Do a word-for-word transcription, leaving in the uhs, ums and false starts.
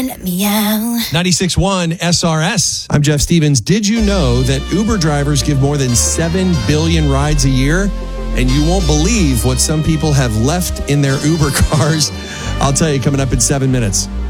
Let me out. ninety-six point one S R S. I'm Jeff Stevens. Did you know that Uber drivers give more than seven billion rides a year? And you won't believe what some people have left in their Uber cars. I'll tell you coming up in seven minutes.